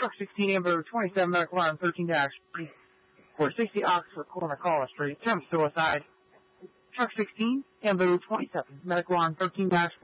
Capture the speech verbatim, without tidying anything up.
Truck sixteen, Amber twenty-seven, medical line thirteen dash four sixty, Oxford Corner, Collar Street, attempt suicide. Truck sixteen, Amber twenty-seven, medical line thirteen dash